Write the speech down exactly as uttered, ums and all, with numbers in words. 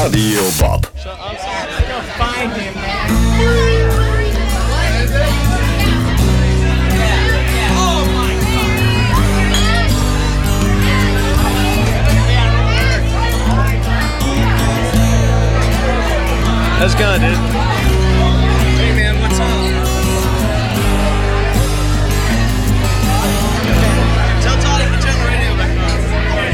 Radio Bob. So I'm sorry. Go find him, man. Oh my God. That's good, dude.